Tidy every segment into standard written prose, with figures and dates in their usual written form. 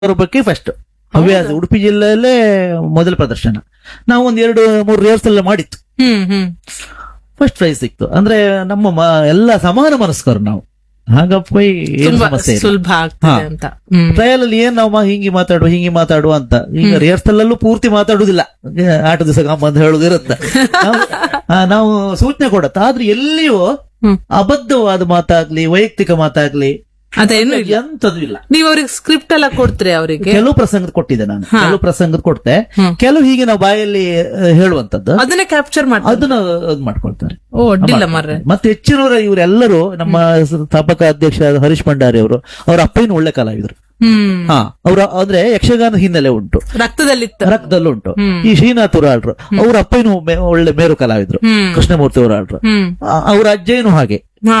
ಬಗ್ಗೆ ಫಸ್ಟ್ ಹವ್ಯಾಸ ಉಡುಪಿ ಜಿಲ್ಲೆಯಲ್ಲೇ ಮೊದಲ ಪ್ರದರ್ಶನ. ನಾವು ಒಂದ್ 2-3 ರಿಹರ್ಸಲ್ ಮಾಡಿತ್ತು, ಫಸ್ಟ್ ಪ್ರೈಸ್ ಸಿಕ್ತು. ಅಂದ್ರೆ ನಮ್ಮ ಎಲ್ಲ ಸಮಾನ ಮನಸ್ಕರು ನಾವು, ಹಾಗಪ್ಪ ಏನು ಸಮಸ್ಯೆ ಇಲ್ಲ. ಸುಲಭ ಆಗ್ತದೆ ಅಂತ. ಟ್ರಯಲ್ ಅಲ್ಲಿ ಏನ್ ನಾವು ಹಿಂಗೆ ಮಾತಾಡುವ ಅಂತ. ಈಗ ರಿಹರ್ಸಲ್ ಅಲ್ಲೂ ಪೂರ್ತಿ ಮಾತಾಡುದಿಲ್ಲ, ಆಟ ದಿವಸ ಅಂತ ಹೇಳುದಿರುತ್ತೆ. ನಾವು ಸೂಚನೆ ಕೊಡತ್ತ, ಆದ್ರೆ ಎಲ್ಲಿಯೂ ಅಬದ್ಧವಾದ ಮಾತಾಗ್ಲಿ ವೈಯಕ್ತಿಕ ಮಾತಾಗ್ಲಿ ಅದೇನು ಎಂತದು ಇಲ್ಲ. ನೀವ್ ಅವ್ರಿಗೆ ಸ್ಕ್ರಿಪ್ಟ್ ಎಲ್ಲ ಕೊಡ್ತೀರಿ ಅವರಿಗೆ? ಕೆಲವು ಪ್ರಸಂಗದ ಕೊಟ್ಟಿದ್ದೆ ನಾನು, ಕೆಲವು ಪ್ರಸಂಗದ ಕೊಡ್ತೆ, ಕೆಲವು ಹೀಗೆ ನಾವು ಬಾಯಲ್ಲಿ ಹೇಳುವಂತದ್ದು ಅದನ್ನೇ ಕ್ಯಾಪ್ಚರ್ ಮಾಡಿ ಅದನ್ನ ಮಾಡ್ಕೊಳ್ತಾರೆ. ಓ ಅಡ್ಡಿಲ್ಲ ಮಾರ್ರೆ. ಮತ್ತೆ ಹೆಚ್ಚಿನವರ ಇವರೆಲ್ಲರೂ ನಮ್ಮ ಸ್ಥಾಪಕ ಅಧ್ಯಕ್ಷ ಹರೀಶ್ ಭಂಡಾರಿ ಅವರು, ಅವರ ಅಪ್ಪಯ್ಯನ ಒಳ್ಳೆ ಕಲಾವಿದರು. ಅವ್ರ ಅಂದ್ರೆ ಯಕ್ಷಗಾನ ಹಿನ್ನೆಲೆ ಉಂಟು, ರಕ್ತದಲ್ಲುಂಟು. ಈ ಶ್ರೀನಾಥ್ ಉರಾಳ್ರು ಅವ್ರ ಅಪ್ಪಯ್ಯನು ಒಳ್ಳೆ ಮೇರು ಕಲಾವಿದ್ರು, ಕೃಷ್ಣಮೂರ್ತಿ ಉರಾಳ್ರು. ಅವ್ರ ಅಜ್ಜಯ್ಯನು ಹಾಗೆ,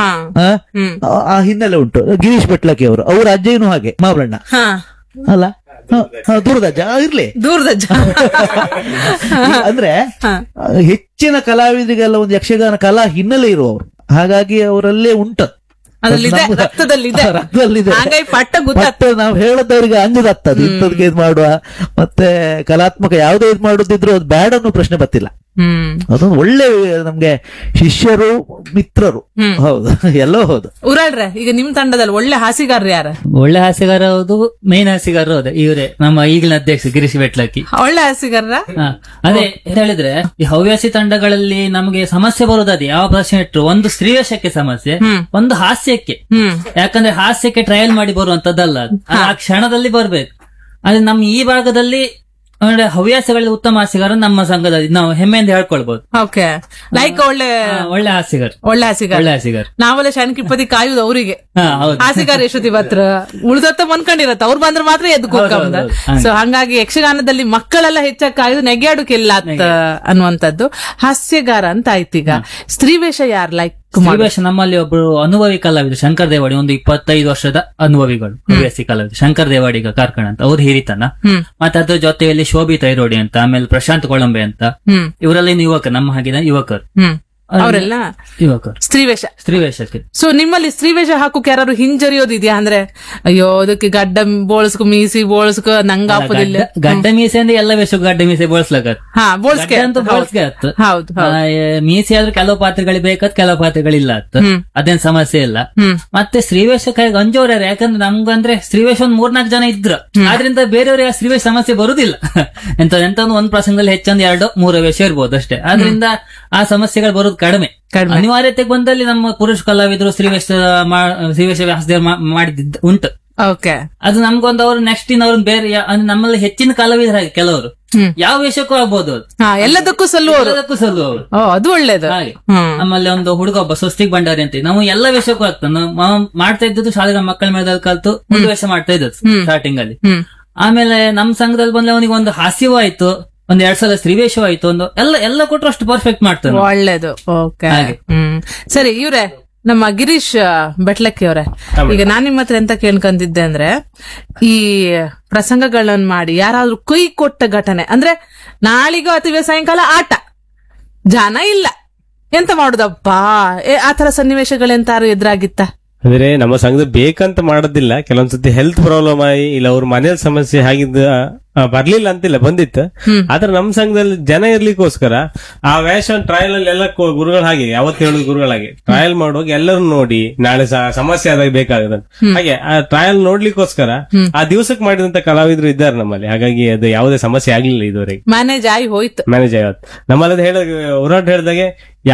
ಆ ಹಿನ್ನೆಲೆ ಉಂಟು. ಗಿರೀಶ್ ಬೆಟ್ಲಕಿ ಅವರು, ಅವ್ರ ಅಜ್ಜಯ್ಯನು ಹಾಗೆ, ಮಾವಳಣ್ಣ ಅಲ್ಲ, ದೂರದಜ್ಜ ಇರ್ಲಿ, ದೂರದಜ್ಜ. ಅಂದ್ರೆ ಹೆಚ್ಚಿನ ಕಲಾವಿದರಿಗೆಲ್ಲ ಒಂದು ಯಕ್ಷಗಾನ ಕಲಾ ಹಿನ್ನೆಲೆ ಇರುವವರು, ಹಾಗಾಗಿ ಅವರಲ್ಲೇ ಉಂಟು, ರಕ್ತದಲ್ಲಿದೆ. ಪಟ್ಟ ನಾವು ಹೇಳದವ್ರಿಗೆ ಅಂಜದತ್ತದು ಇಂಥದ್ಗೆ ಇದ್ ಮಾಡುವ, ಮತ್ತೆ ಕಲಾತ್ಮಕ ಯಾವುದೇ ಇದ್ ಮಾಡುದಿದ್ರು ಅದು ಬ್ಯಾಡ್ ಅನ್ನೋ ಪ್ರಶ್ನೆ ಬರ್ತಿಲ್ಲ. ಅದೊಂದು ಒಳ್ಳೆ ನಮ್ಗೆ ಶಿಷ್ಯರು ಮಿತ್ರರು. ಹೌದು, ಎಲ್ಲೋ ಹೌದು. ಉರಾಳ್ರೆ, ಈಗ ನಿಮ್ ತಂಡದಲ್ಲಿ ಒಳ್ಳೆ ಹಾಸಿಗಾರ ಯಾರ? ಒಳ್ಳೆ ಹಾಸಿಗಾರ ಹೌದು, ಮೇನ್ ಹಾಸಿಗಾರ ಹೌದು, ಇವರೇ ನಮ್ಮ ಈಗಿನ ಅಧ್ಯಕ್ಷ ಗಿರೀಶ್ ಬೆಟ್ಲಕ್ಕಿ. ಒಳ್ಳೆ ಹಾಸಿಗಾರ. ಅದೇ ಹೇಳಿದ್ರೆ, ಈ ಹವ್ಯಾಸಿ ತಂಡಗಳಲ್ಲಿ ನಮಗೆ ಸಮಸ್ಯೆ ಬರೋದು ಅದೇ, ಯಾವ ಪ್ರಶ್ನೆ ಇಟ್ಟರು ಒಂದು ಸ್ತ್ರೀವೇಷಕ್ಕೆ ಸಮಸ್ಯೆ, ಒಂದು ಹಾಸ್ಯಕ್ಕೆ. ಯಾಕಂದ್ರೆ ಹಾಸ್ಯಕ್ಕೆ ಟ್ರಯಲ್ ಮಾಡಿ ಬರುವಂತದ್ದಲ್ಲ, ಆ ಕ್ಷಣದಲ್ಲಿ ಬರ್ಬೇಕು. ಆದ್ರೆ ನಮ್ಮ ಈ ಭಾಗದಲ್ಲಿ ಅಂದ್ರೆ ಹವ್ಯಾಸಗಳಲ್ಲಿ ಉತ್ತಮ ಹಾಸ್ಯಗಾರ ನಮ್ಮ ಸಂಘದಲ್ಲಿ ನಾವು ಹೆಮ್ಮೆಯಿಂದ ಹೇಳ್ಕೊಳ್ಬಹುದು. ಓಕೆ, ಲೈಕ್ ಒಳ್ಳೆ ಹಾಸ್ಯಗಾರ, ಒಳ್ಳೆ ಹಾಸಿಗಾರ. ನಾವೆಲ್ಲ ಶನಿಕಿಪ್ಪತಿ ಕಾಯುದು ಅವರಿಗೆ, ಹಾಸಿಗಾರ ಯಶೋತಿ ಬತ್ರ ಉಳಿದತ್ತ ಮನ್ಕೊಂಡಿರತ್ತ, ಅವ್ರು ಬಂದ್ರೆ ಮಾತ್ರ ಎದ್ದು ಕೂತ್ಕೊಂಡ. ಸೊ ಹಂಗಾಗಿ ಯಕ್ಷಗಾನದಲ್ಲಿ ಮಕ್ಕಳೆಲ್ಲ ಹೆಚ್ಚಾಗಿ ಕಾಯುದು ನೆಗ್ಯಾಡುಕಿಲ್ಲ ಅನ್ನುವಂಥದ್ದು. ಹಾಸ್ಯಗಾರ ಅಂತ ಆಯ್ತು. ಈಗ ಸ್ತ್ರೀವೇಷ ಯಾರು ಲೈಕ್? ಸ್ತ್ರೀವೇಷ ನಮ್ಮಲ್ಲಿ ಒಬ್ರು ಅನುಭವಿ ಕಲಾವಿದರು ಶಂಕರ್ ದೇವಾಡಿ, ಒಂದು 25 ವರ್ಷದ ಅನುಭವಿಗಳು ಹವ್ಯಾಸಿ ಕಲಾವಿದರು ಶಂಕರ್ ದೇವಾಡಿ ಕಾರ್ಕಳ ಅಂತ, ಅವ್ರು ಹಿರಿತನ. ಮತ್ತೆ ಅದ್ರ ಜೊತೆಯಲ್ಲಿ ಶೋಭಿತಾ ಐರೋಡಿ ಅಂತ, ಆಮೇಲೆ ಪ್ರಶಾಂತ್ ಕೊಳಂಬೆ ಅಂತ, ಇವರೆಲ್ಲ ಯುವಕರು, ನಮ್ಮ ಹಾಗಿನ ಯುವಕರು, ಅವರೆಲ್ಲ ಯುವಕರು ಸ್ತ್ರೀವೇಷಕ್ಕೆ. ಸೊ ನಿಮ್ಮಲ್ಲಿ ಸ್ತ್ರೀವೇಷ ಹಾಕೋಕೆ ಯಾರು ಹಿಂಜರಿಯೋದಿದ್ಯಾ? ಅಂದ್ರೆ ಅಯ್ಯೋ ಅದಕ್ಕೆ ಗಡ್ಡ ಬೋಳ್ಸ್ಕೊ ಮೀಸಿ ಬೋಳ್ಸ್ಕೊ ನಂಗ ಆಪದಿಲ್ಲ. ಗಡ್ಡ ಮೀಸೆ ಅಂದ್ರೆ ಎಲ್ಲ ವೇಷಕ್ಕೂ ಗಡ್ಡ ಮೀಸೆ ಬೋಳ್ಸ್ಲಕತ್, ಹೌದು. ಮೀಸೆ ಆದ್ರೆ ಕೆಲವು ಪಾತ್ರಗಳಿಗೆ ಬೇಕಾದ್, ಕೆಲವು ಪಾತ್ರಗಳಿಲ್ಲ ಅತ್, ಅದೇನ್ ಸಮಸ್ಯೆ ಇಲ್ಲ. ಮತ್ತೆ ಸ್ತ್ರೀವೇಷಕ್ಕೆ ಅಂಜೋರ್ ಯಾರು? ಯಾಕಂದ್ರೆ ನಮ್ಗಂದ್ರೆ ಸ್ತ್ರೀವೇಷ ಒಂದ್ 3-4 ಜನ ಇದ್ರು, ಆದ್ರಿಂದ ಬೇರೆಯವ್ರಿಗೆ ಸ್ತ್ರೀವೇಷ ಸಮಸ್ಯೆ ಬರುದಿಲ್ಲ. ಎಂತ ಒಂದ್ ಪ್ರಸಂಗದಲ್ಲಿ ಹೆಚ್ಚಂದ್ 2-3 ವೇಷ ಇರ್ಬೋದು ಅಷ್ಟೇ, ಆದ್ರಿಂದ ಆ ಸಮಸ್ಯೆಗಳು ಬರೋದು ಕಡಿಮೆ. ಅನಿವಾರ್ಯತೆಗೆ ಬಂದಲ್ಲಿ ನಮ್ಮ ಪುರುಷ ಕಲಾವಿದರು ಸ್ತ್ರೀವೇಷ ಮಾಡಿದ್ದ ಉಂಟು. ಓಕೆ, ಅದು ನಮ್ಗೊಂದು ಅವ್ರು ನೆಕ್ಸ್ಟ್ ಅವ್ರನ್ನ ಬೇರೆ ನಮ್ಮಲ್ಲಿ ಹೆಚ್ಚಿನ ಕಲಾವಿದರು ಹಾಗೆ ಕೆಲವರು ಯಾವ ವೇಷಕ್ಕೂ ಆಗ್ಬೋದು, ಎಲ್ಲದಕ್ಕೂ ಸಲ್ಲುವರು. ಅದು ಒಳ್ಳೇದು. ಆಮೇಲೆ ಒಂದು ಹುಡುಗ ಒಬ್ಬ ಸ್ವಸ್ತಿಕ್ ಭಂಡಾರಿ ಅಂತ, ನಾವು ಎಲ್ಲ ವೇಷಕ್ಕೂ ಆಗ್ತದೆ. ನಾವು ಮಾಡ್ತಾ ಇದ್ದದ್ದು ಶಾಲೆಗಳ ಮಕ್ಕಳ ಮೇಲೆ ಕಲ್ತು ಒಂದು ವೇಷ ಮಾಡ್ತಾ ಇದ್ದದ್ದು ಸ್ಟಾರ್ಟಿಂಗ್ ಅಲ್ಲಿ. ಆಮೇಲೆ ನಮ್ ಸಂಘದಲ್ಲಿ ಬಂದ್ರೆ ಅವನಿಗೆ ಒಂದು ಹಾಸ್ಯವೂ ಆಯ್ತು, ಒಂದ್ 2 ಸಲ ಸ್ತ್ರೀವೇಷವೂ ಆಯ್ತು, ಒಂದು ಎಲ್ಲ ಕೊಟ್ಟರು ಅಷ್ಟು ಪರ್ಫೆಕ್ಟ್ ಮಾಡ್ತಾರೆ. ಒಳ್ಳೇದು. ಓಕೆ, ಸರಿ. ಇವ್ರೆ ನಮ್ಮ ಗಿರೀಶ್ ಬೆಟ್ಲಕ್ಕಿ ಅವರೇ, ಈಗ ನಾನ್ ನಿಮ್ಮ ಹತ್ರ ಎಂತ ಕೇಳ್ಕೊಂತಿದ್ದೆ ಅಂದ್ರೆ, ಈ ಪ್ರಸಂಗಗಳನ್ನ ಮಾಡಿ ಯಾರಾದ್ರೂ ಕೈ ಕೊಟ್ಟ ಘಟನೆ ಅಂದ್ರೆ, ನಾಳಿಗೂ ಅಥವಾ ಸಾಯಂಕಾಲ ಆಟ, ಜನ ಇಲ್ಲ, ಎಂತ ಮಾಡುದಪ್ಪ, ಆತರ ಸನ್ನಿವೇಶಗಳೆಂತಾರು ಎದುರಾಗಿತ್ತ? ಅಂದ್ರೆ ನಮ್ಮ ಸಂಘದ ಬೇಕಂತ ಮಾಡೋದಿಲ್ಲ, ಕೆಲವೊಂದ್ಸತಿ ಹೆಲ್ತ್ ಪ್ರಾಬ್ಲಮ್ ಆಗಿ ಇಲ್ಲ ಅವ್ರ ಮನೇಲಿ ಸಮಸ್ಯೆ ಆಗಿದ್ದ ಬರ್ಲಿಲ್ಲ ಅಂತಿಲ್ಲ, ಬಂದಿತ್ತು. ಆದ್ರೆ ನಮ್ ಸಂಘದಲ್ಲಿ ಜನ ಇರ್ಲಿಕ್ಕೋಸ್ಕರ ಆ ವೇಷ ಟ್ರಯಲ್ ಅಲ್ಲಿ ಎಲ್ಲ ಗುರುಗಳು ಹಾಗೆ ಯಾವತ್ತು ಹೇಳುದು ಗುರುಗಳಾಗಿ ಟ್ರಯಲ್ ಮಾಡುವಾಗ ಎಲ್ಲರೂ ನೋಡಿ ನಾಳೆ ಸಮಸ್ಯೆ ಆದಾಗ ಬೇಕಾಗದ ಹಾಗೆ ಆ ಟ್ರಯಲ್ ನೋಡ್ಲಿಕ್ಕೋಸ್ಕರ ಆ ದಿವಸಕ್ಕೆ ಮಾಡಿದಂತ ಕಲಾವಿದರು ಇದ್ದಾರೆ ನಮ್ಮಲ್ಲಿ. ಹಾಗಾಗಿ ಅದು ಯಾವುದೇ ಸಮಸ್ಯೆ ಆಗ್ಲಿಲ್ಲ ಇದುವರೆಗೆ, ಮ್ಯಾನೇಜ್ ಆಗಿ ಹೋಯ್ತು. ನಮ್ಮಲ್ಲಿ ಹೋರಾಟ ಹೇಳಿದಾಗೆ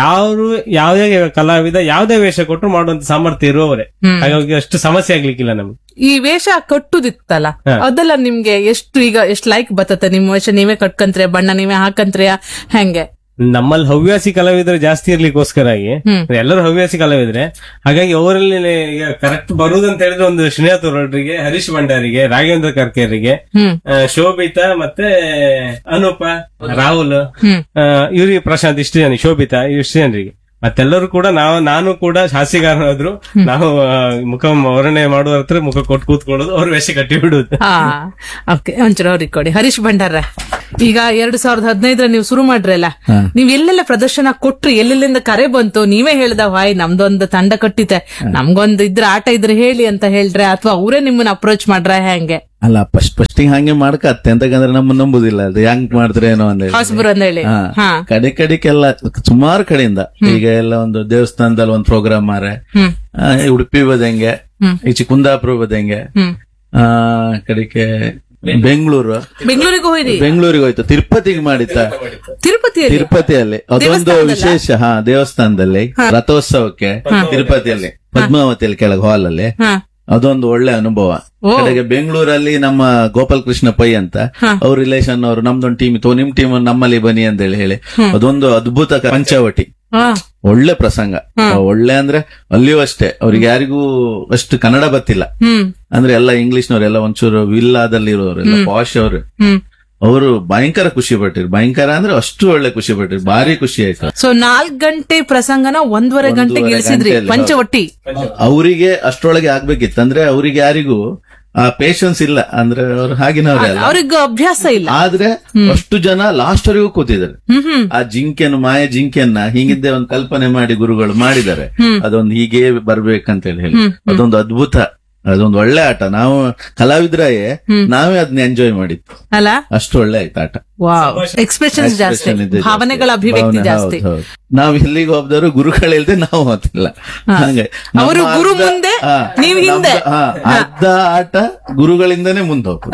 ಯಾವುದೇ ಕಲಾವಿದ ಯಾವುದೇ ವೇಷ ಕೊಟ್ಟರು ಮಾಡುವಂತ ಸಾಮರ್ಥ್ಯ ಇರುವವರೇ, ಹಾಗಾಗಿ ಅಷ್ಟು ಸಮಸ್ಯೆ ಆಗ್ಲಿಕ್ಕಿಲ್ಲ ನಮ್ಗೆ. ಈ ವೇಷ ಕಟ್ಟುದಿತ್ತಲ್ಲ, ಅದೆಲ್ಲ ನಿಮ್ಗೆ ಎಷ್ಟು ಈಗ ಎಷ್ಟು ಲೈಕ್ ಬರ್ತದೆ? ನಿಮ್ ವೇಷ ನೀವೇ ಕಟ್ಕಂತ್ರೆ, ಬಣ್ಣ ನೀವೇ ಹಾಕಂತ್ರೆ, ಹೆಂಗೆ? ನಮ್ಮಲ್ಲಿ ಹವ್ಯಾಸಿ ಕಲಾವಿದರು ಜಾಸ್ತಿ ಇರ್ಲಿಕ್ಕೋಸ್ಕರಾಗಿ ಎಲ್ಲರೂ ಹವ್ಯಾಸಿ ಕಲಾವಿದ್ರೆ, ಹಾಗಾಗಿ ಅವರಲ್ಲಿ ಕರೆಕ್ಟ್ ಬರುದಂತ ಹೇಳಿದ್ರೆ ಒಂದು ಶ್ರೀನಾಥ್ ಅವರಿಗೆ, ಹರೀಶ್ ಭಂಡಾರಿಗೆ, ರಾಘವೇಂದ್ರ ಕರ್ಕೇರಿಗೆ, ಶೋಭಿತಾ, ಮತ್ತೆ ಅನೂಪ, ರಾಹುಲ್, ಇವ್ರಿಗೆ ಪ್ರಶಾಂತ್, ಇಷ್ಟು ಜನ, ಶೋಭಿತಾ, ಇಷ್ಟು ಜನರಿಗೆ. ಮತ್ತೆಲ್ಲರೂ ಕೂಡ ನಾನು ಕೂಡ ಹಾಸ್ಯಗಾರನಾದ್ರು, ನಾವು ಮುಖ ವರ್ಣನೆ ಮಾಡುವ ಹತ್ರ ಮುಖ ಕೊಟ್ಟು ಕೂತ್ಕೊಳ್ಳೋದು, ಅವ್ರ ವೇಷ ಕಟ್ಟಿ ಬಿಡುದು. ಓಕೆ, ಒಂಚೂರು ಅವ್ರಿಗೆ ಕೊಡಿ. ಹರೀಶ್ ಭಂಡಾರ, ಈಗ 2015 ನೀವು ಶುರು ಮಾಡ್ರಲ್ಲ, ನೀವ್ ಎಲ್ಲೆಲ್ಲ ಪ್ರದರ್ಶನ ಕೊಟ್ರಿ, ಎಲ್ಲೆಲ್ಲಿಂದ ಕರೆ ಬಂತು? ನೀವೇ ಹೇಳ್ದ ಹಾಯ್ ನಮ್ದೊಂದು ತಂಡ ಕಟ್ಟಿತೆ, ನಮ್ಗೊಂದು ಆಟ ಇದ್ರೆ ಹೇಳಿ ಅಂತ ಹೇಳ್ರೆ, ಅಥವಾ ಅವರೇ ನಿಮ್ಮನ್ನ ಅಪ್ರೋಚ್ ಮಾಡ್ರ, ಹೆಂಗೆ? ಅಲ್ಲ ಫಸ್ಟ್ ಹಂಗೆ ಮಾಡ್ಕತ್ತೆ ಎಂತಕಂದ್ರೆ ನಮ್ಮನ್ನ ನಂಬುದಿಲ್ಲ ಅದು ಹೆಂಗ್ ಮಾಡಿದ್ರೆ ಏನೋ ಅಂತ ಹೊಸಬ್ರು ಅಂತ ಹೇಳಿ. ಹಾ. ಕಡೆಕೆಲ್ಲ ಸುಮಾರು ಕಡೆಯಿಂದ ಈಗ ಎಲ್ಲ ಒಂದು ದೇವಸ್ಥಾನದಲ್ಲಿ ಒಂದು ಪ್ರೋಗ್ರಾಮ್ ಮಾರೆ, ಉಡುಪಿ ಬದಂಗೆ, ಈಚೆ ಕುಂದಾಪುರ ಬದಂಗೆ, ಕಡೆಗೆ ಬೆಂಗಳೂರಿಗೆ ಹೋಯ್ತು, ತಿರುಪತಿಗೆ ಮಾಡಿತ್ತ, ತಿರುಪತಿಯಲ್ಲಿ ಅದೊಂದು ವಿಶೇಷ. ದೇವಸ್ಥಾನದಲ್ಲಿ ರಥೋತ್ಸವಕ್ಕೆ ತಿರುಪತಿಯಲ್ಲಿ ಪದ್ಮಾವತಿಯಲ್ಲಿ ಕೆಳಗೆ ಹಾಲ್ ಅಲ್ಲಿ ಅದೊಂದು ಒಳ್ಳೆ ಅನುಭವ. ಕಡೆಗೆ ಬೆಂಗಳೂರಲ್ಲಿ ನಮ್ಮ ಗೋಪಾಲ್ ಕೃಷ್ಣ ಪೈ ಅಂತ ಅವ್ರ ರಿಲೇಷನ್ ಅವರು ನಮ್ದೊಂದು ಟೀಮ್ ಇತ್ತು, ನಿಮ್ ಟೀಮ್ ನಮ್ಮಲ್ಲಿ ಬನ್ನಿ ಅಂತ ಹೇಳಿ ಅದೊಂದು ಅದ್ಭುತ ಪಂಚವಟಿ, ಒಳ್ಳೆ ಪ್ರಸಂಗ. ಒಳ್ಳೆ ಅಂದ್ರೆ ಅಲ್ಲಿಯೂ ಅಷ್ಟೇ ಅವ್ರಿಗೆ ಯಾರಿಗೂ ಅಷ್ಟು ಕನ್ನಡ ಗೊತ್ತಿಲ್ಲ, ಅಂದ್ರೆ ಎಲ್ಲ ಇಂಗ್ಲಿಷ್ನವ್ರೆಲ್ಲ ಒಂಚೂರು ವಿಲ್ಲಾದಲ್ಲಿ ಇರೋರೆಲ್ಲ ಪಾಶ್ ಅವರು, ಅವರು ಭಯಂಕರ ಖುಷಿ ಪಟ್ಟಿರು. ಭಯಂಕರ ಅಂದ್ರೆ ಅಷ್ಟು ಒಳ್ಳೆ ಖುಷಿ ಪಟ್ಟಿರು, ಭಾರಿ ಖುಷಿ ಆಯ್ತು. ಸೊ 4 ಗಂಟೆ ಪ್ರಸಂಗನ 1.5 ಗಂಟೆಗೆ ಇಳಿಸಿದ್ರಿ ಪಂಚವಟಿ. ಅವರಿಗೆ ಅಷ್ಟರೊಳಗೆ ಆಗ್ಬೇಕಿತ್ತು, ಅಂದ್ರೆ ಅವ್ರಿಗೆ ಯಾರಿಗೂ ಆ ಪೇಶನ್ಸ್ ಇಲ್ಲ, ಅಂದ್ರೆ ಅವ್ರು ಹಾಗಿನವ್ರೆ ಅಲ್ಲ, ಅವ್ರಿಗೆ ಅಭ್ಯಾಸ ಇಲ್ಲ. ಆದ್ರೆ ಅಷ್ಟು ಜನ ಲಾಸ್ಟ್ ವರೆಗೂ ಕೂತಿದ್ದಾರೆ. ಆ ಜಿಂಕೆಯನ್ನು ಮಾಯ ಜಿಂಕೆಯನ್ನ ಹೀಗಿದ್ದೇ ಒಂದು ಕಲ್ಪನೆ ಮಾಡಿ ಗುರುಗಳು ಮಾಡಿದ್ದಾರೆ, ಅದೊಂದು ಹೀಗೆ ಬರ್ಬೇಕಂತ ಹೇಳಿ. ಅದೊಂದು ಅದ್ಭುತ, ಅದೊಂದು ಒಳ್ಳೆ ಆಟ. ನಾವು ಕಲಾವಿದ್ರಾಯೇ ನಾವೇ ಅದನ್ನ ಎಂಜಾಯ್ ಮಾಡಿತ್ತು ಅಲ್ಲ, ಅಷ್ಟು ಒಳ್ಳೆ ಆಯ್ತು ಆಟ. ಎಕ್ಸ್ಪ್ರೆಷನ್ಸ್ ಜಾಸ್ತಿ, ಭಾವನೆಗಳ ಅಭಿವ್ಯಕ್ತಿ ಜಾಸ್ತಿ. ನಾವ್ ಇಲ್ಲಿಗೆ ಹೋದವರು ಗುರುಗಳಿಲ್ದೆ ನಾವು ಹೋಗ್ತಿಲ್ಲ, ಹಂಗೆ ಅವರು ಗುರು ಮುಂದೆ ನೀವು ಹಿಂದೆ, ಅರ್ಧ ಆಟ ಗುರುಗಳಿಂದನೇ ಮುಂದೆ ಹೋಗ್ತದೆ.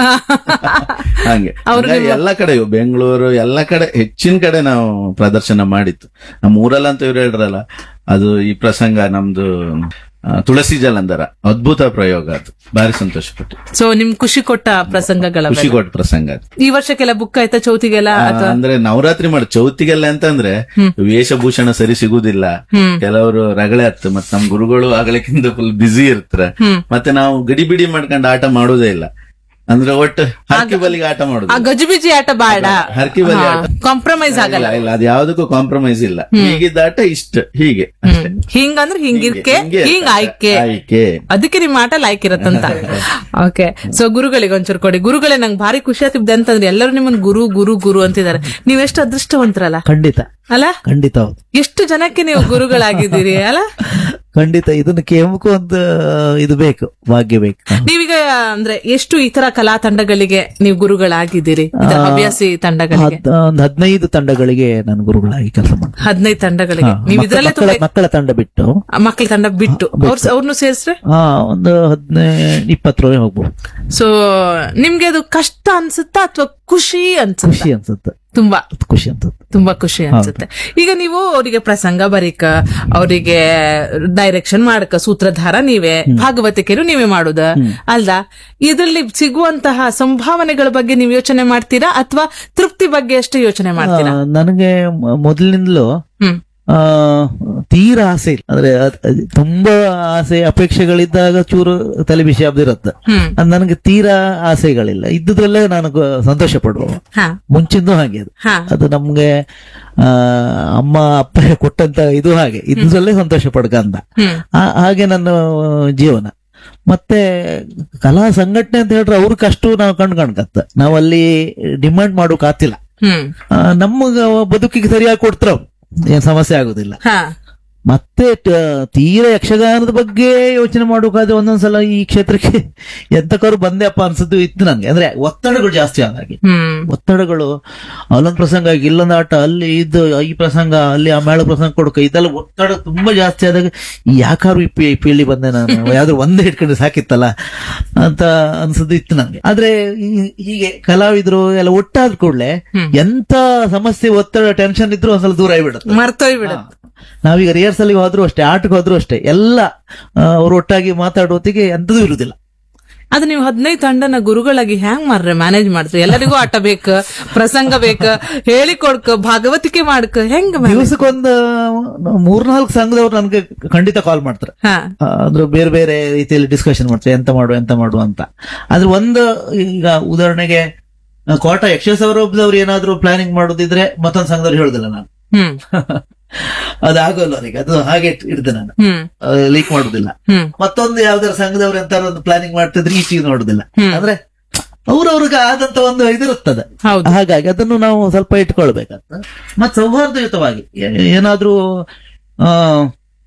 ಹಂಗೆ ಎಲ್ಲ ಕಡೆಯೂ ಬೆಂಗಳೂರು ಎಲ್ಲ ಕಡೆ ಹೆಚ್ಚಿನ ಕಡೆ ನಾವು ಪ್ರದರ್ಶನ ಮಾಡಿತ್ತು. ನಮ್ಮ ಊರಲ್ಲಂತ ಇವ್ರು ಹೇಳ್ರಲ್ಲ, ಅದು ಈ ಪ್ರಸಂಗ ನಮ್ದು ತುಳಸಿ ಜಲಂಧರ ಅದ್ಭುತ ಪ್ರಯೋಗ, ಅದು ಭಾರಿ ಸಂತೋಷ ಪಟ್ಟು. ಸೊ ನಿಮ್ ಖುಷಿ ಕೊಟ್ಟ ಪ್ರಸಂಗಗಳ, ಖುಷಿ ಕೊಟ್ಟ ಪ್ರಸಂಗ ಅದು. ಈ ವರ್ಷಕ್ಕೆಲ್ಲ ಬುಕ್ ಆಯ್ತಾ ಚೌತಿಗೆಲ್ಲ? ಅಂದ್ರೆ ನವರಾತ್ರಿ ಮಾಡಿ ಚೌತಿಗೆಲ್ಲ ಅಂತಂದ್ರೆ ವೇಷಭೂಷಣ ಸರಿ ಸಿಗುದಿಲ್ಲ, ಕೆಲವರು ರಗಳೆ ಹತ್ತು, ಮತ್ತೆ ನಮ್ ಗುರುಗಳು ಆಗಲಿಕ್ಕಿಂತ ಫುಲ್ ಬ್ಯುಸಿ ಇರ್ತಾರೆ, ಮತ್ತೆ ನಾವು ಗಡಿಬಿಡಿ ಮಾಡ್ಕೊಂಡು ಆಟ ಮಾಡೋದೇ ಇಲ್ಲ. ಅಂದ್ರೆ ಒಟ್ಟು ಹರ್ಕಿ ಬಲಿಗೆ ಆಟ ಮಾಡುದು, ಗಜಿಬಿಜಿ ಆಟ ಬೇಡ, ಹರ್ಕಿ ಬಲಿ ಆಟ ಕಾಂಪ್ರಮೈಸ್ ಆಗಲ್ಲ. ಇಲ್ಲ, ಅದು ಯಾವ್ದಕ್ಕೂ ಕಾಂಪ್ರಮೈಸ್ ಇಲ್ಲ. ಹೀಗಿದ್ದ ಆಟ ಇಷ್ಟ, ಹೀಗೆ ಹಿಂಗಂದ್ರೆ ಹಿಂಗಿರ್ಕೆ, ಹಿಂಗ್ ಆಯ್ಕೆ, ಅದಕ್ಕೆ ನಿಮ್ ಆಟ ಲೈಕ್ ಇರತ್ತಂತ. ಓಕೆ, ಸೊ ಗುರುಗಳಿಗೆ ಒಂಚೂರು ಕೊಡಿ. ಗುರುಗಳೇ, ನಂಗೆ ಭಾರಿ ಖುಷಿ ಆಗ್ತಿದ್ದೆ ಅಂತಂದ್ರೆ ಎಲ್ಲರೂ ನಿಮ್ಮನ್ನ ಗುರು ಗುರು ಗುರು ಅಂತಿದ್ದಾರೆ. ನೀವೆಷ್ಟು ಅದೃಷ್ಟವಂತರಲ್ಲ. ಖಂಡಿತ ಅಲ್ಲ, ಖಂಡಿತ. ಎಷ್ಟು ಜನಕ್ಕೆ ನೀವು ಗುರುಗಳಾಗಿದ್ದೀರಿ ಅಲ್ಲ. ಖಂಡಿತ, ಇದನ್ನ ಕೇಮಕ್ಕೂ ಒಂದು ಇದು ಬೇಕು, ಭಾಗ್ಯ ಬೇಕು. ನೀವೀಗ ಅಂದ್ರೆ ಎಷ್ಟು ಈ ತರ ಕಲಾ ತಂಡಗಳಿಗೆ ನೀವು ಗುರುಗಳಾಗಿದ್ದೀರಿ? ಹವ್ಯಾಸಿ ತಂಡಗಳಿಗೆ ಒಂದು 15 ತಂಡಗಳಿಗೆ ನಾನು ಗುರುಗಳಾಗಿ ಕೆಲಸ ಮಾಡ್ತೀನಿ. 15 ತಂಡಗಳಿಗೆ ನೀವು ಇದ್ರಲ್ಲೇ ಮಕ್ಕಳ ತಂಡ ಬಿಟ್ಟು, ಮಕ್ಕಳ ತಂಡ ಬಿಟ್ಟು ಅವ್ರನ್ನು ಸೇರಿಸ್ರೆ ಒಂದು 15-20 ಹೋಗ್ಬೋದು. ಸೊ ನಿಮ್ಗೆ ಅದು ಕಷ್ಟ ಅನ್ಸುತ್ತಾ ಅಥವಾ ಖುಷಿ ಅನ್ಸುತ್ತೆ? ತುಂಬಾ ಖುಷಿ ಅನ್ಸುತ್ತೆ, ತುಂಬಾ ಖುಷಿ ಅನ್ಸುತ್ತೆ. ಈಗ ನೀವು ಅವರಿಗೆ ಪ್ರಸಂಗ ಬರೀಕ, ಅವರಿಗೆ ಡೈರೆಕ್ಷನ್ ಮಾಡಕ, ಸೂತ್ರಧಾರ ನೀವೇ, ಭಾಗವತಿಕೆನು ನೀವೇ ಮಾಡುದ ಅಲ್ದಾ? ಇದ್ರಲ್ಲಿ ಸಿಗುವಂತಹ ಸಂಭಾವನೆಗಳ ಬಗ್ಗೆ ನೀವು ಯೋಚನೆ ಮಾಡ್ತೀರಾ ಅಥವಾ ತೃಪ್ತಿ ಬಗ್ಗೆ ಅಷ್ಟೇ ಯೋಚನೆ ಮಾಡ್ತೀರಾ? ನನಗೆ ಮೊದಲಿನಿಂದಲೂ ತೀರಾ ಆಸೆ ಇಲ್ಲ, ಅಂದ್ರೆ ತುಂಬಾ ಆಸೆ ಅಪೇಕ್ಷೆಗಳಿದ್ದಾಗ ಚೂರು ತಲೆ ಬಿಸಿ ಇರುತ್ತೆ. ನನಗೆ ತೀರಾ ಆಸೆಗಳಿಲ್ಲ, ಇದ್ದುದಲ್ಲೇ ನಾನು ಸಂತೋಷ ಪಡುವ. ಮುಂಚಿಂದು ಹಾಗೆ ಅದು ನಮ್ಗೆ ಅಮ್ಮ ಅಪ್ಪ ಕೊಟ್ಟಂತ ಇದು ಹಾಗೆ ಇದ್ದುದಲ್ಲೇ ಸಂತೋಷ ಪಡ್ಕಂತ ಹಾಗೆ ನನ್ನ ಜೀವನ. ಮತ್ತೆ ಕಲಾ ಸಂಘಟನೆ ಅಂತ ಹೇಳಿದ್ರೆ ಅವ್ರಿಗಷ್ಟು ನಾವು ಕಣ್ಕತ್ತ, ನಾವು ಅಲ್ಲಿ ಡಿಮಾಂಡ್ ಮಾಡೋಕ್ ಆತಿಲ್ಲ. ನಮಗ ಬದುಕಿಗೆ ಸರಿಯಾಗಿ ಕೊಡ್ತಾರ, ಏನ್ ಸಮಸ್ಯೆ ಆಗುದಿಲ್ಲ. ಮತ್ತೆ ತೀರಾ ಯಕ್ಷಗಾನದ ಬಗ್ಗೆ ಯೋಚನೆ ಮಾಡೋಕಾದ್ರೆ ಒಂದೊಂದ್ಸಲ ಈ ಕ್ಷೇತ್ರಕ್ಕೆ ಎಂತಕರು ಬಂದೆ ಅಪ್ಪ ಅನ್ಸದ್ದು ಇತ್ತು ನಂಗೆ. ಅಂದ್ರೆ ಒತ್ತಡಗಳು ಜಾಸ್ತಿ ಆದಾಗೆ, ಒತ್ತಡಗಳು ಅಲ್ಲೊಂದು ಪ್ರಸಂಗ ಆಗಿ ಇಲ್ಲೊಂದು ಆಟ, ಅಲ್ಲಿ ಇದು ಈ ಪ್ರಸಂಗ, ಅಲ್ಲಿ ಆ ಮೇಳ ಪ್ರಸಂಗ ಕೊಡಕ, ಇದೆಲ್ಲ ಒತ್ತಡ ತುಂಬಾ ಜಾಸ್ತಿ ಆದಾಗ ಯಾಕಾರು ಈ ಪೀಳಿ ಬಂದೆ ನಾನು, ಯಾವ್ದಾದ್ರು ಒಂದೇ ಇಟ್ಕೊಂಡ್ರೆ ಸಾಕಿತ್ತಲ್ಲ ಅಂತ ಅನ್ಸದ್ದು ಇತ್ತು ನಂಗೆ. ಆದ್ರೆ ಹೀಗೆ ಕಲಾವಿದ್ರು ಎಲ್ಲ ಒಟ್ಟಾದ ಕೂಡಲೇ ಎಂತ ಸಮಸ್ಯೆ, ಒತ್ತಡ, ಟೆನ್ಷನ್ ಇದ್ರು ಒಂದ್ಸಲ ದೂರ ಆಗಿಬಿಡುತ್ತೆ, ಮರ್ತೋಗ್ಬಿಡುತ್ತೆ. ನಾವೀಗ ರಿಹರ್ಸಲ್ಗೆ ಹೋದ್ರು ಅಷ್ಟೇ, ಆಟಕ್ಕೆ ಹೋದ್ರು ಅಷ್ಟೇ, ಎಲ್ಲ ಅವ್ರು ಒಟ್ಟಾಗಿ ಮಾತಾಡೋತಿಗೆ ಎಂತದೂ ಇರುದಿಲ್ಲ. ಅದು ನೀವು 15 ತಂಡನ ಗುರುಗಳಾಗಿ ಹ್ಯಾಂಗ್ ಮ್ಯಾನೇಜ್ ಮಾಡ್ತೀರಿ? ಎಲ್ಲರಿಗೂ ಆಟ ಬೇಕ, ಪ್ರಸಂಗ ಬೇಕ, ಹೇಳಿಕೊಡ್ಕ, ಭಾಗವತಿಕೆ ಮಾಡ್ಕ, ಹೆಂಗ್? ದಿವಸಕ್ಕೊಂದು 3-4 ಸಂಘದವ್ರು ನನ್ಗೆ ಖಂಡಿತ ಕಾಲ್ ಮಾಡ್ತಾರೆ, ಅಂದ್ರೆ ಬೇರೆ ಬೇರೆ ರೀತಿಯಲ್ಲಿ ಡಿಸ್ಕಷನ್ ಮಾಡ್ತಾರೆ, ಎಂತ ಮಾಡುವ ಅಂತ. ಆದ್ರೆ ಒಂದು, ಈಗ ಉದಾಹರಣೆಗೆ ಕೋಟ ಯಕ್ಷಸೌರಭದವ್ರು ಏನಾದ್ರು ಪ್ಲಾನಿಂಗ್ ಮಾಡೋದಿದ್ರೆ ಮತ್ತೊಂದು ಸಂಘದವ್ರು ಹೇಳುದಿಲ್ಲ ನಾನು, ಅದಾಗಲ್ಲ ಅವರಿಗೆ, ಅದು ಹಾಗೆ ಇಡ್ದೆ ನಾನು, ಲೀಕ್ ಮಾಡುದಿಲ್ಲ. ಮತ್ತೊಂದು ಯಾವ್ದಾರ ಸಂಘದವ್ರು ಎಂತ ಒಂದು ಪ್ಲಾನಿಂಗ್ ಮಾಡ್ತಿದ್ರೆ ಈಚೆಗೆ ನೋಡುದಿಲ್ಲ. ಅಂದ್ರೆ ಅವ್ರವ್ರಿಗೆ ಆದಂತ ಒಂದು ಇದಿರುತ್ತದೆ. ಹಾಗಾಗಿ ಅದನ್ನು ನಾವು ಸ್ವಲ್ಪ ಇಟ್ಕೊಳ್ಬೇಕಂತ. ಮತ್ತೆ ಸೌಹಾರ್ದಯುತವಾಗಿ ಏನಾದ್ರೂ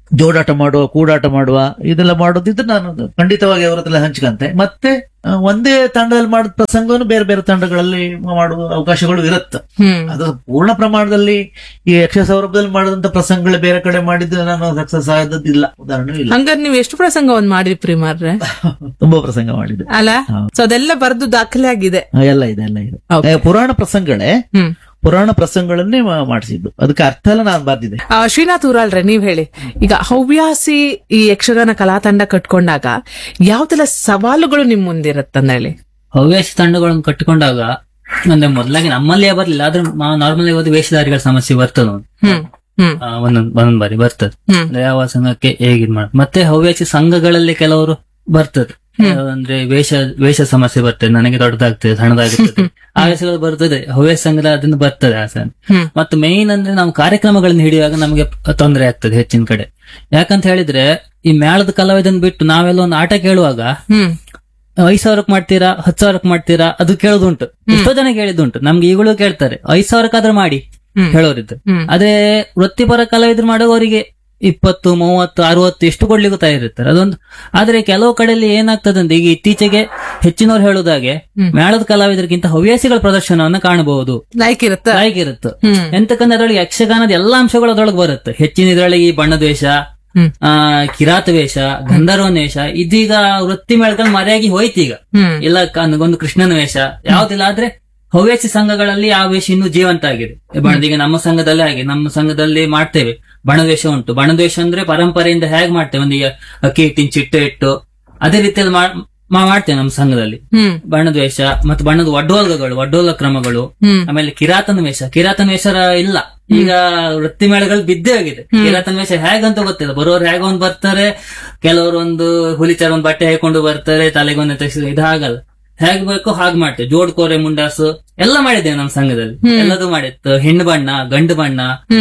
ಜೋಡಾಟ ಮಾಡುವ, ಕೂಡಾಟ ಮಾಡುವ, ಇದೆಲ್ಲ ಮಾಡೋದಿದ್ರೆ ನಾನು ಖಂಡಿತವಾಗಿ ಅವರ ಹತ್ರ ಹಂಚ್ಕಂತೆ. ಮತ್ತೆ ಒಂದೇ ತಂಡದಲ್ಲಿ ಮಾಡಿದ ಪ್ರಸಂಗವನ್ನು ಬೇರೆ ಬೇರೆ ತಂಡಗಳಲ್ಲಿ ಮಾಡುವ ಅವಕಾಶಗಳು ಇರುತ್ತೆ. ಅದು ಪೂರ್ಣ ಪ್ರಮಾಣದಲ್ಲಿ ಈ ಯಕ್ಷ ಸೌರಭದಲ್ಲಿ ಮಾಡಿದಂತ ಪ್ರಸಂಗಗಳು ಬೇರೆ ಕಡೆ ಮಾಡಿದ್ರೆ ನಾನು ಸಕ್ಸಸ್ ಆದದ್ದಿಲ್ಲ, ಉದಾಹರಣೆ ಇಲ್ಲ. ಹಂಗಾರೆ ನೀವು ಎಷ್ಟು ಪ್ರಸಂಗ ಒಂದ್ ಮಾಡಿದ್ರಿ ಮಾರ್ರೆ? ತುಂಬಾ ಪ್ರಸಂಗ ಮಾಡಿದೆ ಅಲ್ಲ. ಸೊ ಅದೆಲ್ಲ ಬರೆದು ದಾಖಲೆ ಆಗಿದೆ. ಎಲ್ಲ ಇದೆ. ಪುರಾಣ ಪ್ರಸಂಗಗಳೇ, ಪುರಾಣ ಪ್ರಸಂಗಗಳನ್ನೇ ಮಾಡಿಸಿದ್ದು, ಅದಕ್ಕೆ ಅರ್ಥ ಎಲ್ಲ ನಾನು ಬರ್ದಿದೆ. ಶ್ರೀನಾಥ್ ಊರಾಳ್ರೆ, ನೀವ್ ಹೇಳಿ, ಈಗ ಹವ್ಯಾಸಿ ಈ ಯಕ್ಷಗಾನ ಕಲಾ ತಂಡ ಕಟ್ಕೊಂಡಾಗ ಯಾವ್ದೆಲ್ಲ ಸವಾಲುಗಳು ನಿಮ್ ಮುಂದಿರತ್ತಂದ ಹೇಳಿ? ಹವ್ಯಾಸಿ ತಂಡಗಳನ್ನು ಕಟ್ಟಿಕೊಂಡಾಗ ಅಂದ್ರೆ ಮೊದಲಾಗಿ ನಮ್ಮಲ್ಲೇ ಬರ್ಲಿಲ್ಲ, ಆದ್ರೆ ನಾರ್ಮಲ್ ಆಗಿ ವೇಷಧಾರಿಗಳ ಸಮಸ್ಯೆ ಬರ್ತದ, ಒಂದೊಂದ್ ಬಾರಿ ಬರ್ತದೆ. ಅಂದ್ರೆ ಯಾವ ಸಂಘಕ್ಕೆ ಹೇಗಿದ್ ಮಾಡ, ಮತ್ತೆ ಹವ್ಯಾಸಿ ಸಂಘಗಳಲ್ಲಿ ಕೆಲವರು ಬರ್ತದೆ, ಅಂದ್ರೆ ವೇಷ ಸಮಸ್ಯೆ ಬರ್ತದೆ, ನನಗೆ ದೊಡ್ಡದಾಗ್ತದೆ, ಸಣ್ಣದಾಗ್ತದೆ, ಆವೇಶಗಳು ಬರ್ತದೆ, ಹವ್ಯಾಸ ಸಂಘದ ಅದನ್ನ ಬರ್ತದೆ ಆಸೆ. ಮತ್ತೆ ಮೇನ್ ಅಂದ್ರೆ ನಾವು ಕಾರ್ಯಕ್ರಮಗಳನ್ನ ಹಿಡಿಯುವಾಗ ನಮಗೆ ತೊಂದರೆ ಆಗ್ತದೆ ಹೆಚ್ಚಿನ ಕಡೆ. ಯಾಕಂತ ಹೇಳಿದ್ರೆ ಈ ಮೇಳದ ಕಲಾವಿದನ್ ಬಿಟ್ಟು ನಾವೆಲ್ಲ ಒಂದು ಆಟ ಕೇಳುವಾಗ 5,000ಕ್ಕೆ ಮಾಡ್ತೀರಾ, 10,000ಕ್ಕೆ ಮಾಡ್ತೀರಾ, ಅದು ಕೇಳೋದುಂಟು. ಎಷ್ಟೋ ಜನ ಕೇಳಿದ್ದುಂಟು, ನಮ್ಗೆ ಈಗಲೂ ಕೇಳ್ತಾರೆ 5,000ಕ್ಕಾದ್ರೂ ಮಾಡಿ ಹೇಳೋರಿದ್ದು. ಆದ್ರೆ ವೃತ್ತಿಪರ ಕಲಾವಿದ್ರು ಮಾಡೋ ಅವರಿಗೆ 20, 30, 60 ಎಷ್ಟು ಕೊಡ್ಲಿಕ್ಕೂ ತಯಾರಿರ್ತಾರೆ ಅದೊಂದು. ಆದ್ರೆ ಕೆಲವು ಕಡೆಯಲ್ಲಿ ಏನಾಗ್ತದಂದ್ರೆ ಈಗ ಇತ್ತೀಚೆಗೆ ಹೆಚ್ಚಿನವ್ರು ಹೇಳುದಾಗೆ ಮೇಳದ ಕಲಾವಿದರಿಗಿಂತ ಹವ್ಯಾಸಿಗಳ ಪ್ರದರ್ಶನವನ್ನ ಕಾಣಬಹುದು, ಲೈಕ್ ಇರುತ್ತೆ. ಎಂತಕಂದ್ರೆ ಅದರೊಳಗೆ ಯಕ್ಷಗಾನದ ಎಲ್ಲಾ ಅಂಶಗಳು ಅದರೊಳಗೆ ಬರುತ್ತೆ. ಹೆಚ್ಚಿನ ಇದರೊಳಗೆ ಈ ಬಣ್ಣದ ವೇಷ, ಕಿರಾತ ವೇಷ, ಗಂಧರ್ವನ ವೇಷ, ಇದೀಗ ವೃತ್ತಿ ಮೇಳದಲ್ಲಿ ಮರೆಯಾಗಿ ಹೋಯ್ತು. ಈಗ ಇಲ್ಲ ಒಂದು ಕೃಷ್ಣನ ವೇಷ ಯಾವ್ದಿಲ್ಲ. ಆದ್ರೆ ಹವ್ಯಾಸಿ ಸಂಘಗಳಲ್ಲಿ ಆ ವೇಷ ಇನ್ನೂ ಜೀವಂತ ಆಗಿದೆ. ಈಗ ನಮ್ಮ ಸಂಘದಲ್ಲಿ ಹಾಗೆ, ನಮ್ಮ ಸಂಘದಲ್ಲಿ ಮಾಡ್ತೇವೆ ಬಣದ್ವೇಷ ಉಂಟು. ಬಣದ್ವೇಷ ಅಂದ್ರೆ ಪರಂಪರೆಯಿಂದ ಹೇಗೆ ಮಾಡ್ತೇವೆ, ಒಂದು ಅಕ್ಕಿ ಹಿಟ್ಟಿನ ಚಿಟ್ಟೆ ಇಟ್ಟು ಅದೇ ರೀತಿಯಲ್ಲಿ ಮಾಡ್ತೇವೆ ನಮ್ಮ ಸಂಘದಲ್ಲಿ. ಬಣದ್ವೇಷ ಮತ್ತೆ ಬಣ್ಣದ ಒಡ್ಡೋಲ ಕ್ರಮಗಳು, ಆಮೇಲೆ ಕಿರಾತನ ವೇಷ ಇಲ್ಲ, ಈಗ ವೃತ್ತಿ ಮೇಳಗಳು ಬಿದ್ದೇ ಆಗಿದೆ. ಕಿರಾತನ ವೇಷ ಹೇಗಂತ ಗೊತ್ತಿಲ್ಲ, ಬರೋರು ಹೇಗ ಒಂದ್ ಬರ್ತಾರೆ, ಕೆಲವರು ಒಂದು ಹುಲಿಚಾರ ಒಂದ್ ಬಟ್ಟೆ ಹಾಕೊಂಡು ಬರ್ತಾರೆ, ತಲೆಗೊಂದು ತೆಗೆಸಿ, ಇದು ಹಾಗಲ್ಲ, ಹೇಗ್ ಬೇಕೋ ಹಾಗೆ ಮಾಡ್ತೇವೆ. ಜೋಡ್ಕೋರೆ, ಮುಂಡಾಸು ಎಲ್ಲ ಮಾಡಿದ್ದೇವೆ ನಮ್ಮ ಸಂಘದಲ್ಲಿ, ಎಲ್ಲದೂ ಮಾಡಿತ್ತು. ಹೆಣ್ಣು ಬಣ್ಣ, ಗಂಡು ಬಣ್ಣ,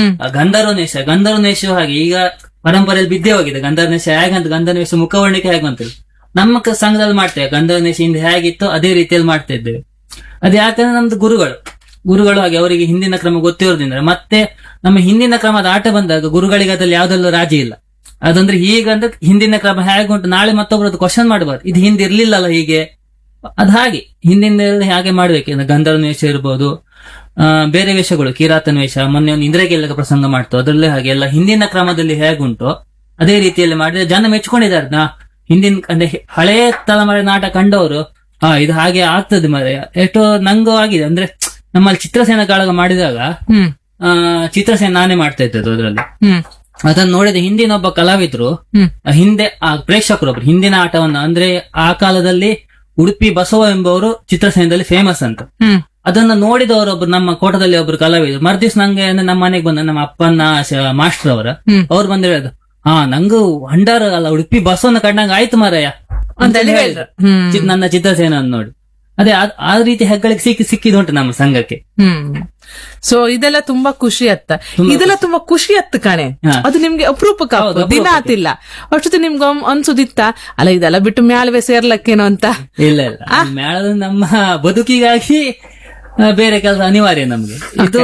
ಗಂಧರ್ವನೇಶ ಹಾಗೆ ಈಗ ಪರಂಪರೆಯಲ್ಲಿ ಬಿದ್ದೇ ಹೋಗಿದೆ. ಗಂಧರ್ವನೇಶ ಹೇಗಂತ, ಗಂಧರ್ವನೇಶ ಮುಖವರ್ಣಿಕೆ ಹೇಗಂತ ನಮ್ಮ ಸಂಘದಲ್ಲಿ ಮಾಡ್ತೇವೆ. ಗಂಧರ್ವನೇಶ ಹಿಂದೆ ಹೇಗಿತ್ತು ಅದೇ ರೀತಿಯಲ್ಲಿ ಮಾಡ್ತಾ ಇದ್ದೇವೆ. ಅದ್ ಯಾಕಂದ್ರೆ ನಮ್ದು ಗುರುಗಳು ಹಾಗೆ ಅವರಿಗೆ ಹಿಂದಿನ ಕ್ರಮ ಗೊತ್ತಿರೋದ್ರಿಂದ. ಮತ್ತೆ ನಮ್ಮ ಹಿಂದಿನ ಕ್ರಮದ ಆಟ ಬಂದಾಗ ಗುರುಗಳಿಗೆ ಅದ್ರಲ್ಲಿ ಯಾವ್ದೆಲ್ಲ ರಾಜಿ ಇಲ್ಲ. ಅದಂದ್ರೆ ಹೀಗಂದ್ರೆ ಹಿಂದಿನ ಕ್ರಮ ಹೇಗುಂಟು, ನಾಳೆ ಮತ್ತೊಬ್ಬರದ್ದು ಕ್ವಶನ್ ಮಾಡಬಾರ್ದು, ಇದು ಹಿಂದೆ ಇರ್ಲಿಲ್ಲಲ್ಲ ಹೀಗೆ, ಅದ್ ಹಾಗೆ ಹಿಂದಿನ ಹಾಗೆ ಮಾಡ್ಬೇಕು. ಗಂಧರ್ವನ ವೇಷ ಇರ್ಬೋದು, ಬೇರೆ ವೇಷಗಳು, ಕಿರಾತನ ವೇಷ, ಮೊನ್ನೆ ಒಂದು ಇಂದ್ರಗೆಲ್ಲ ಪ್ರಸಂಗ ಮಾಡ್ತು, ಅದ್ರಲ್ಲೇ ಹಾಗೆ ಎಲ್ಲ ಹಿಂದಿನ ಕ್ರಮದಲ್ಲಿ ಹೇಗುಂಟು ಅದೇ ರೀತಿಯಲ್ಲಿ ಮಾಡಿದ್ರೆ ಜನ ಮೆಚ್ಕೊಂಡಿದ್ದಾರೆ. ಹಿಂದಿನ ಅಂದ್ರೆ ಹಳೇ ತಲೆಮಾರಿನ ನಾಟಕ ಕಂಡವರು ಇದು ಹಾಗೆ ಆಗ್ತದೆ ಮರೆ, ಎಷ್ಟೋ ನಂಗೂ ಆಗಿದೆ. ಅಂದ್ರೆ ನಮ್ಮಲ್ಲಿ ಚಿತ್ರಸೇನ ಕಾಳಗ ಮಾಡಿದಾಗ ಚಿತ್ರಸೇನ ನಾನೇ ಮಾಡ್ತಾ ಇದ್ದದ್ದು. ಅದ್ರಲ್ಲಿ ಅದನ್ನ ನೋಡಿದ ಹಿಂದಿನ ಒಬ್ಬ ಕಲಾವಿದ್ರು ಹಿಂದೆ ಆ ಪ್ರೇಕ್ಷಕರೊಬ್ರು ಹಿಂದಿನ ಆಟವನ್ನ, ಅಂದ್ರೆ ಆ ಕಾಲದಲ್ಲಿ ಉಡುಪಿ ಬಸವ ಎಂಬುವರು ಚಿತ್ರಸೇನದಲ್ಲಿ ಫೇಮಸ್ ಅಂತ. ಅದನ್ನ ನೋಡಿದವರೊಬ್ರು ನಮ್ಮ ಕೋಟದಲ್ಲಿ ಒಬ್ರು ಕಲಾವಿದ್ರು ಮರ್ದಿವ್ಸ ನಂಗೆ ನಮ್ಮ ಮನೆಗೆ ಬಂದ ನಮ್ಮ ಅಪ್ಪನ ಮಾಸ್ಟರ್ ಅವ್ರು ಬಂದು ಹೇಳೋದು, ನಂಗೂ ಭಂಡಾರ ಅಲ್ಲ ಉಡುಪಿ ಬಸವನ್ನ ಕಂಡಂಗ ಆಯ್ತು ಮಾರಾಯ ಅಂತ ಹೇಳಿದ್ರು ನನ್ನ ಚಿತ್ರಸೇನ ನೋಡಿ. ಅದೇ ಆ ರೀತಿ ಹೆಗ್ಗಳಿಗೆ ಸಿಕ್ಕಿದುಂಟು ನಮ್ಮ ಸಂಘಕ್ಕೆ. ಸೊ ಇದೆಲ್ಲ ತುಂಬಾ ಖುಷಿ ಅತ್ತ, ಇದೆಲ್ಲ ತುಂಬಾ ಖುಷಿ ಅತ್ತ ಕಾಣೆ. ಅದು ನಿಮ್ಗೆ ಅಪರೂಪಕ್ಕೆ ದಿನ ಆತಿಲ್ಲ ಅಷ್ಟೊತ್ತು ನಿಮ್ಗೆ ಅನ್ಸುದಿತ್ತ ಅಲ್ಲ ಇದೆಲ್ಲ ಬಿಟ್ಟು ಮ್ಯಾಳವೆ ಸೇರ್ಲಕ್ಕೇನೋ ಅಂತ? ಇಲ್ಲ, ಮ್ಯಾಳದ ನಮ್ಮ ಬದುಕಿಗಾಗಿ ಬೇರೆ ಕೆಲಸ ಅನಿವಾರ್ಯ ನಮ್ಗೆ. ಇದು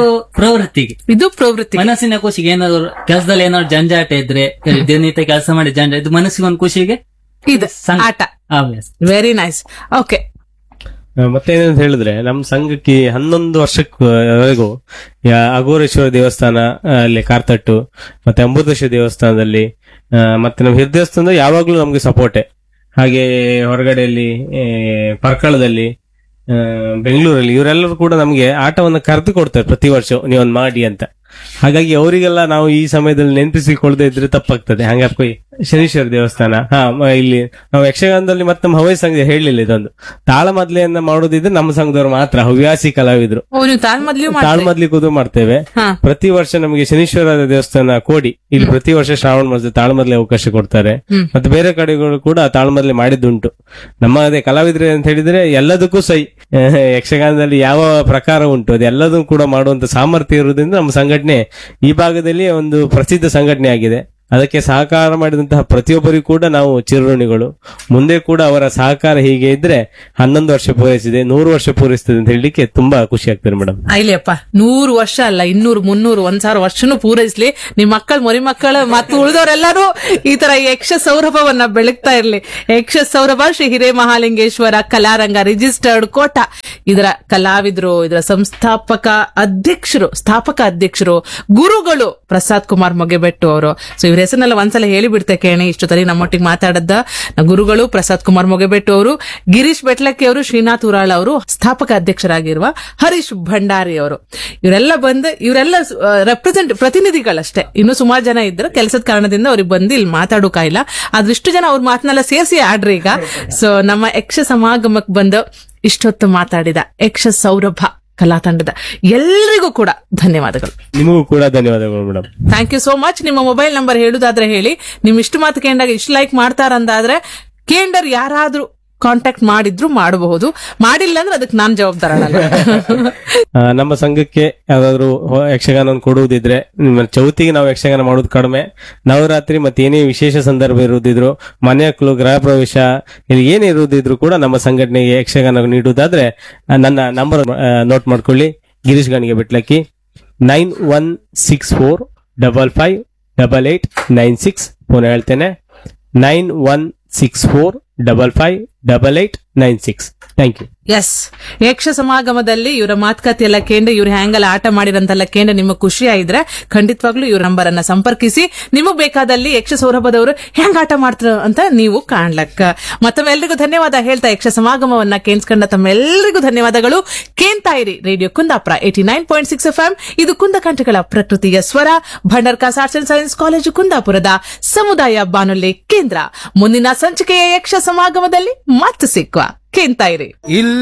ಪ್ರವೃತ್ತಿ, ಮನಸ್ಸಿನ ಖುಷಿಗೆ. ಏನಾದ್ರು ಕೆಲಸದಲ್ಲಿ ಏನಾದ್ರು ಜಂಜಾಟ ಇದ್ರೆ, ದಿನನಿತ್ಯ ಕೆಲಸ ಮಾಡಿ ಜಂಜಾಟ, ಇದು ಮನಸ್ಸಿಗೆ ಒಂದು ಖುಷಿಗೆ ಇದು ಆಟ. Very nice. ಓಕೆ, ಮತ್ತೇನಂತ ಹೇಳಿದ್ರೆ ನಮ್ಮ ಸಂಘಕ್ಕೆ 11 ವರ್ಷವರೆಗೂ ಅಘೋರೇಶ್ವರ ದೇವಸ್ಥಾನ ಅಲ್ಲಿ ಕಾರ್ತಟ್ಟು, ಮತ್ತೆ ಅಮೃತೇಶ್ವರ ದೇವಸ್ಥಾನದಲ್ಲಿ, ಮತ್ತೆ ನಮ್ಮ ಹಿರಿಯ ದೇವಸ್ಥಾನದ ಯಾವಾಗ್ಲೂ ನಮ್ಗೆ ಸಪೋರ್ಟೆ. ಹಾಗೆ ಹೊರಗಡೆಯಲ್ಲಿ ಪರ್ಕಳದಲ್ಲಿ, ಬೆಂಗಳೂರಲ್ಲಿ ಇವರೆಲ್ಲರೂ ಕೂಡ ನಮ್ಗೆ ಆಟವನ್ನು ಕರೆದು ಕೊಡ್ತಾರೆ ಪ್ರತಿ ವರ್ಷ, ನೀವೊಂದು ಮಾಡಿ ಅಂತ. ಹಾಗಾಗಿ ಅವರಿಗೆಲ್ಲ ನಾವು ಈ ಸಮಯದಲ್ಲಿ ನೆನಪಿಸಿಕೊಳ್ಳದೆ ಇದ್ರೆ ತಪ್ಪಾಗ್ತದೆ. ಹಂಗಾಗಿ ಶನೀಶ್ವರ ದೇವಸ್ಥಾನ, ಇಲ್ಲಿ ನಾವು ಯಕ್ಷಗಾನದಲ್ಲಿ ಮತ್ತೆ ನಮ್ಮ ಹವ್ಯಾಸಿ ಸಂಘ ಹೇಳಲಿಲ್ಲ, ಇದೊಂದು ತಾಳಮದ್ಲೆಯನ್ನ ಮಾಡೋದಿದ್ರೆ ನಮ್ಮ ಸಂಘದವ್ರು ಮಾತ್ರ ಹವ್ಯಾಸಿ ಕಲಾವಿದ್ರು ತಾಳಮದ್ಲಿ ಕೂದು ಮಾಡ್ತೇವೆ. ಪ್ರತಿ ವರ್ಷ ನಮಗೆ ಶನೀಶ್ವರ ದೇವಸ್ಥಾನ ಕೋಡಿ ಇಲ್ಲಿ ಪ್ರತಿ ವರ್ಷ ಶ್ರಾವಣ ಮಾಸದ ತಾಳಮದ್ಲೆ ಅವಕಾಶ ಕೊಡ್ತಾರೆ. ಮತ್ತೆ ಬೇರೆ ಕಡೆಗಳು ಕೂಡ ತಾಳಮದ್ಲೆ ಮಾಡಿದ್ದುಂಟು. ನಮ್ಮ ಅದೇ ಕಲಾವಿದ್ರೆ ಅಂತ ಹೇಳಿದ್ರೆ ಎಲ್ಲದಕ್ಕೂ ಸೈ, ಯಕ್ಷಗಾನದಲ್ಲಿ ಯಾವ ಪ್ರಕಾರ ಉಂಟು ಅದೆಲ್ಲದೂ ಕೂಡ ಮಾಡುವಂತ ಸಾಮರ್ಥ್ಯ ಇರುವುದರಿಂದ ನಮ್ಮ ಸಂಘಟನೆ ಈ ಭಾಗದಲ್ಲಿ ಒಂದು ಪ್ರಸಿದ್ಧ ಸಂಘಟನೆ ಆಗಿದೆ. ಅದಕ್ಕೆ ಸಹಕಾರ ಮಾಡಿದಂತಹ ಪ್ರತಿಯೊಬ್ಬರಿಗೂ ಕೂಡ ನಾವು ಚಿರಋಣಿಗಳು. ಮುಂದೆ ಕೂಡ ಅವರ ಸಹಕಾರ ಹೀಗೆ ಇದ್ರೆ 11 ವರ್ಷ ಪೂರೈಸಿದೆ, 100 ವರ್ಷ ಪೂರೈಸ್ತದೆ ಅಂತ ಹೇಳಲಿಕ್ಕೆ ತುಂಬಾ ಖುಷಿ ಆಗ್ತದೆ ಮೇಡಮ್. ಅಯ್ಯಪ್ಪ, 100 ವರ್ಷ ಅಲ್ಲ, 200, 300, 1000 ವರ್ಷನೂ ಪೂರೈಸ್ಲಿ. ನಿಮ್ ಮಕ್ಕಳು, ಮೊರಿ ಮಕ್ಕಳು ಮತ್ತು ಉಳಿದವರೆಲ್ಲರೂ ಈ ತರ ಯಕ್ಷ ಸೌರಭವನ್ನ ಬೆಳಗ್ತಾ ಇರ್ಲಿ. ಯಕ್ಷ ಸೌರಭ ಶ್ರೀ ಹಿರೇಮಹಾಲಿಂಗೇಶ್ವರ ಕಲಾರಂಗ ರಿಜಿಸ್ಟರ್ಡ್ ಕೋಟ, ಇದರ ಕಲಾವಿದರು, ಇದರ ಸ್ಥಾಪಕ ಅಧ್ಯಕ್ಷರು, ಗುರುಗಳು ಪ್ರಸಾದ್ ಕುಮಾರ್ ಮೊಗೆಬೆಟ್ಟು ಅವರು. ಸೊ ಇವ್ರ ಹೆಸರನ್ನೆಲ್ಲ ಒಂದ್ಸಲ ಹೇಳಿಬಿಡ್ತೆ ಕೇಳಿ. ಇಷ್ಟೊತ್ತಲ್ಲಿ ನಮ್ಮೊಟ್ಟಿಗೆ ಮಾತಾಡದ ಗುರುಗಳು ಪ್ರಸಾದ್ ಕುಮಾರ್ ಮೊಗೆಬೆಟ್ಟು ಅವರು, ಗಿರೀಶ್ ಬೆಟ್ಲಕ್ಕಿ ಅವರು, ಶ್ರೀನಾಥ್ ಉರಾಳ್ ಅವರು, ಸ್ಥಾಪಕ ಅಧ್ಯಕ್ಷರಾಗಿರುವ ಹರೀಶ್ ಭಂಡಾರಿ ಅವರು. ಇವರೆಲ್ಲ ಪ್ರತಿನಿಧಿಗಳಷ್ಟೇ. ಇನ್ನು ಸುಮಾರು ಜನ ಇದ್ರು, ಕೆಲಸದ ಕಾರಣದಿಂದ ಅವ್ರಿಗೆ ಬಂದು ಇಲ್ಲಿ ಮಾತಾಡೋಕಾಯಿಲ್ಲ. ಅದ್ರಿಷ್ಟು ಜನ ಅವ್ರ ಮಾತನ್ನೆಲ್ಲ ಸೇರಿಸಿ ಆಡ್ರಿ ಈಗ. ಸೊ ನಮ್ಮ ಯಕ್ಷ ಸಮಾಗಮಕ್ಕೆ ಬಂದು ಇಷ್ಟೊತ್ತು ಮಾತಾಡಿದ ಯಕ್ಷ ಸೌರಭ ಕಲಾ ತಂಡದ ಎಲ್ಲರಿಗೂ ಕೂಡ ಧನ್ಯವಾದಗಳು. ನಿಮಗೂ ಕೂಡ ಧನ್ಯವಾದಗಳು madam. Thank you so much. ನಿಮ್ಮ ಮೊಬೈಲ್ ನಂಬರ್ ಹೇಳುದಾದ್ರೆ ಹೇಳಿ. ನಿಮ್ ಇಷ್ಟು ಮಾತು ಕೇಂದಾಗ ಇಷ್ಟು ಲೈಕ್ ಮಾಡ್ತಾರಂದಾದ್ರೆ ಕೇಂಡರ್ ಯಾರಾದ್ರೂ ಕಾಂಟ್ಯಾಕ್ಟ್ ಮಾಡಿದ್ರು ಮಾಡಬಹುದು, ಮಾಡಿಲ್ಲ ಅಂದ್ರೆ ಅದಕ್ಕೆ ನಾನ್ ಜವಾಬ್ದಾರನಲ್ಲ. ನಮ್ಮ ಸಂಘಕ್ಕೆ ಯಾವ್ದಾದ್ರು ಯಕ್ಷಗಾನ ಕೊಡುವುದಿದ್ರೆ, ನಿಮ್ಮ ಚೌತಿಗೆ ನಾವು ಯಕ್ಷಗಾನ ಮಾಡೋದು ಕಡಿಮೆ, ನವರಾತ್ರಿ ಮತ್ತೆ ಏನೇ ವಿಶೇಷ ಸಂದರ್ಭ ಇರುವುದಿದ್ರು, ಮನೆ ಮಕ್ಕಳು, ಗೃಹ ಪ್ರವೇಶ, ಇಲ್ಲಿ ಏನೇ ಇರುವುದಿದ್ರು ಕೂಡ ನಮ್ಮ ಸಂಘಟನೆಗೆ ಯಕ್ಷಗಾನ ನೀಡುವುದಾದ್ರೆ ನನ್ನ ನಂಬರ್ ನೋಟ್ ಮಾಡ್ಕೊಳ್ಳಿ. ಗಿರೀಶ್ ಗಾಣಿಗೆ ಬೆಟ್ಲಕ್ಕಿ 9164558896. ಪುನಃ ಹೇಳ್ತೇನೆ, 9164558896. Thank you. ಎಸ್, ಯಕ್ಷ ಸಮಾಗಮದಲ್ಲಿ ಇವರ ಮಾತುಕತೆ ಎಲ್ಲ ಕೇಂದ್ರ, ಇವ್ರು ಹ್ಯಾಂಗಲ್ಲ ಆಟ ಮಾಡಿರಂತೆಲ್ಲ ಕೇಂದ್ರ ನಿಮಗೆ ಖುಷಿ ಆಯಿದ್ರೆ ಖಂಡಿತವಾಗ್ಲೂ ಇವ್ರ ನಂಬರ್ ಅನ್ನ ಸಂಪರ್ಕಿಸಿ. ನಿಮಗ್ ಬೇಕಾದಲ್ಲಿ ಯಕ್ಷ ಸೌರಭದವರು ಹೆಂಗ್ ಆಟ ಮಾಡ್ತಾರ ಅಂತ ನೀವು ಕಾಣ್ಲಕ್ಕ. ಮತ್ತೊಮ್ಮೆ ಎಲ್ರಿಗೂ ಧನ್ಯವಾದ ಹೇಳ್ತಾ ಯಕ್ಷ ಸಮಾಗಮವನ್ನ ಕೇಳಿಸ್ಕೊಂಡ ತಮ್ಮೆಲ್ಲರಿಗೂ ಧನ್ಯವಾದಗಳು. ಕೇಳ್ತಾ ಇರಿ ರೇಡಿಯೋ ಕುಂದಾಪುರ 89.6 FM. ಇದು ಕುಂದಕಂಠಗಳ ಪ್ರಕೃತಿಯ ಸ್ವರ. Bhandarkar's arts and science college ಕುಂದಾಪುರದ ಸಮುದಾಯ ಬಾನುಲಿ ಕೇಂದ್ರ. ಮುಂದಿನ ಸಂಚಿಕೆಯ ಯಕ್ಷ ಸಮಾಗಮದಲ್ಲಿ ಮತ್ತೆ ಸಿಕ್ಕುವ. ಕೇಳ್ತಾ ಇರಿ.